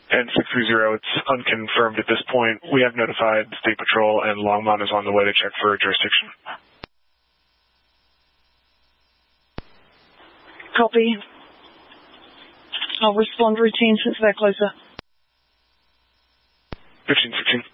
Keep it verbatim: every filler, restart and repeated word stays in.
And six three zero, it's unconfirmed at this point. We have notified State Patrol, and Longmont is on the way to check for jurisdiction. Copy. I'll respond routine since they're closer. fifteen sixteen.